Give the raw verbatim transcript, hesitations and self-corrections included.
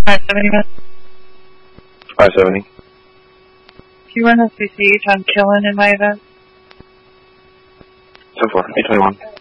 five seventy-one. five seventy. Do you run a C C H on killing in my event? ten four, eight twenty-one.